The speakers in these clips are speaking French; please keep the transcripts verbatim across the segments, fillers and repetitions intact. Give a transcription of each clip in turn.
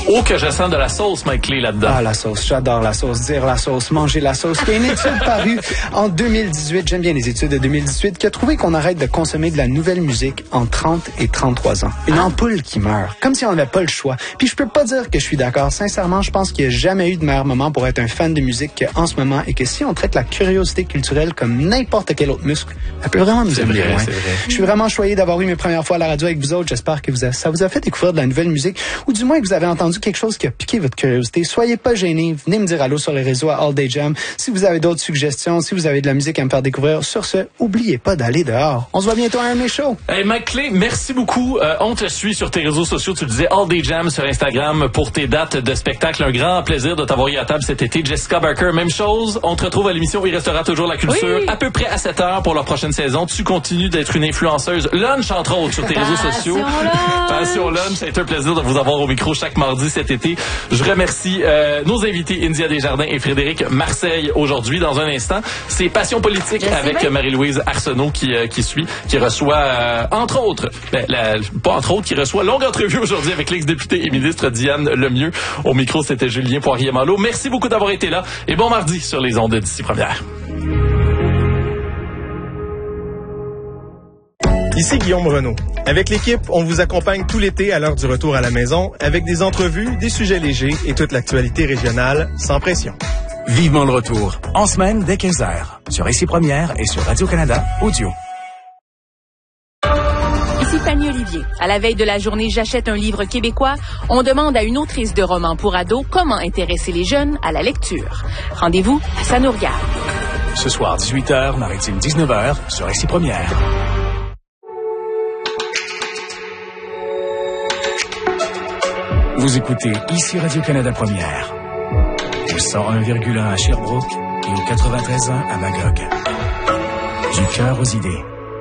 Oh, que je sens de la sauce, Mike Lee, là-dedans. Ah, la sauce. J'adore la sauce. Dire la sauce, manger la sauce. Il y a une étude parue en deux mille dix-huit, j'aime bien les études de deux mille dix-huit, qui a trouvé qu'on arrête de consommer de la nouvelle musique en trente et trente-trois ans. Une ah. ampoule qui meurt. Comme si on n'avait pas le choix. Puis je peux pas dire que je suis d'accord. Sincèrement, je pense qu'il n'y a jamais eu de meilleur moment pour être un fan de musique qu'en ce moment, et que si on traite la curiosité culturelle comme n'importe quel autre muscle, elle peut vraiment nous amener loin. Je suis vraiment choyé d'avoir eu mes premières fois à la radio avec vous autres. J'espère que vous a, ça vous a fait découvrir de la nouvelle musique, ou du moins que vous avez entendu quelque chose qui a piqué votre curiosité. Soyez pas gênés. Venez me dire allô sur les réseaux à All Day Jam. Si vous avez d'autres suggestions, si vous avez de la musique à me faire découvrir, sur ce, oubliez pas d'aller dehors. On se voit bientôt à un de mes shows. Hey, Mike Clay, merci beaucoup. Euh, on te suit sur tes réseaux sociaux. Tu le disais, All Day Jam sur Instagram pour tes dates de spectacle. Un grand plaisir de t'avoir eu à table cet été. Jessica Barker, même chose. On te retrouve à l'émission Il restera toujours la culture, oui, à peu près à sept heures pour la prochaine saison. Tu continues d'être une influenceuse lunch, entre autres, sur tes réseaux sociaux. Lunch. Passion Lunch. Ça a été un plaisir de vous avoir au micro chaque mardi cet été. Je remercie euh, nos invités India Desjardins et Frédéric Marseille aujourd'hui. Dans un instant, c'est Passion politique Merci avec bien. Marie-Louise Arsenault qui, euh, qui suit, qui reçoit, euh, entre autres, ben, la, pas entre autres, qui reçoit longue entrevue aujourd'hui avec l'ex-députée et ministre Diane Lemieux. Au micro, c'était Julien Poirier-Malo. Merci beaucoup d'avoir été là et bon mardi sur les ondes d'ici première. Ici Guillaume Renaud. Avec l'équipe, on vous accompagne tout l'été à l'heure du retour à la maison avec des entrevues, des sujets légers et toute l'actualité régionale sans pression. Vivement le retour, en semaine dès quinze heures, sur Ici Première et sur Radio-Canada Audio. Ici Fanny Olivier. À la veille de la journée J'achète un livre québécois, on demande à une autrice de romans pour ados comment intéresser les jeunes à la lecture. Rendez-vous à Ça nous regarde. Ce soir, dix-huit heures, Maritime dix-neuf heures, sur Ici Première. Vous écoutez Ici Radio-Canada Première, au cent un virgule un à Sherbrooke et au quatre-vingt-treize point un à Magog. Du cœur aux idées.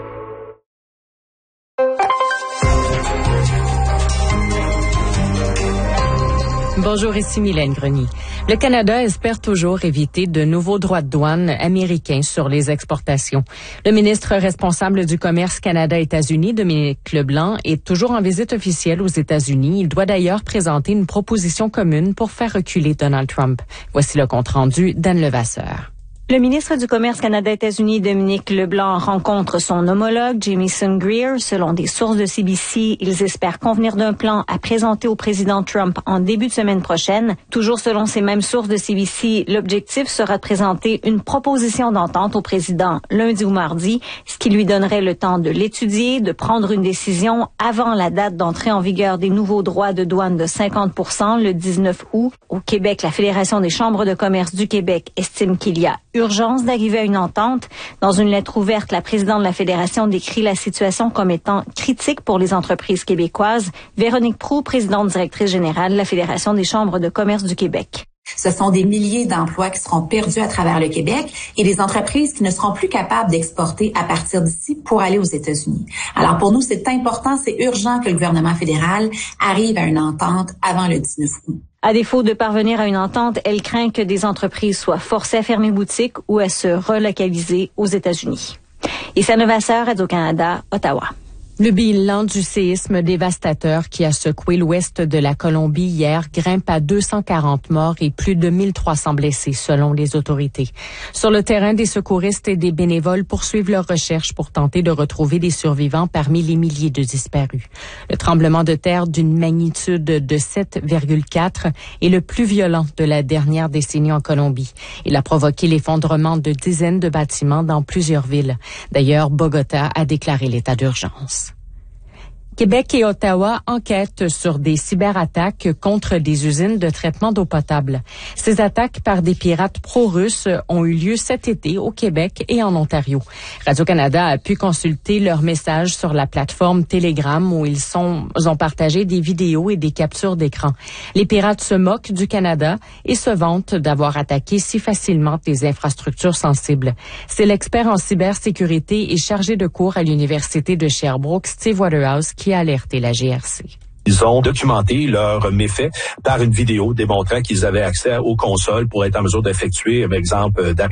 Bonjour, ici Mylène Grenier. Le Canada espère toujours éviter de nouveaux droits de douane américains sur les exportations. Le ministre responsable du commerce Canada-États-Unis, Dominique Leblanc, est toujours en visite officielle aux États-Unis. Il doit d'ailleurs présenter une proposition commune pour faire reculer Donald Trump. Voici le compte-rendu d'Anne Levasseur. Le ministre du Commerce Canada-États-Unis, Dominique Leblanc, rencontre son homologue, Jamieson Greer. Selon des sources de C B C, ils espèrent convenir d'un plan à présenter au président Trump en début de semaine prochaine. Toujours selon ces mêmes sources de C B C, l'objectif sera de présenter une proposition d'entente au président lundi ou mardi, ce qui lui donnerait le temps de l'étudier, de prendre une décision avant la date d'entrée en vigueur des nouveaux droits de douane de cinquante pour cent le dix-neuf août. Au Québec, la Fédération des chambres de commerce du Québec estime qu'il y a urgence d'arriver à une entente. Dans une lettre ouverte, la présidente de la Fédération décrit la situation comme étant critique pour les entreprises québécoises. Véronique Proulx, présidente directrice générale de la Fédération des chambres de commerce du Québec. Ce sont des milliers d'emplois qui seront perdus à travers le Québec et des entreprises qui ne seront plus capables d'exporter à partir d'ici pour aller aux États-Unis. Alors pour nous, c'est important, c'est urgent que le gouvernement fédéral arrive à une entente avant le dix-neuf août. À défaut de parvenir à une entente, elle craint que des entreprises soient forcées à fermer boutique ou à se relocaliser aux États-Unis. Issa Levasseur, Radio-Canada, Ottawa. Le bilan du séisme dévastateur qui a secoué l'ouest de la Colombie hier grimpe à deux cent quarante morts et plus de mille trois cents blessés selon les autorités. Sur le terrain, des secouristes et des bénévoles poursuivent leurs recherches pour tenter de retrouver des survivants parmi les milliers de disparus. Le tremblement de terre d'une magnitude de sept virgule quatre est le plus violent de la dernière décennie en Colombie. Il a provoqué l'effondrement de dizaines de bâtiments dans plusieurs villes. D'ailleurs, Bogota a déclaré l'état d'urgence. Québec et Ottawa enquêtent sur des cyberattaques contre des usines de traitement d'eau potable. Ces attaques par des pirates pro-russes ont eu lieu cet été au Québec et en Ontario. Radio-Canada a pu consulter leurs messages sur la plateforme Telegram où ils, sont, ils ont partagé des vidéos et des captures d'écran. Les pirates se moquent du Canada et se vantent d'avoir attaqué si facilement des infrastructures sensibles. C'est l'expert en cybersécurité et chargé de cours à l'Université de Sherbrooke, Steve Waterhouse, qui a alerté la G R C. Ils ont documenté leurs méfaits par une vidéo démontrant qu'ils avaient accès aux consoles pour être en mesure d'effectuer, par exemple, d'arrêter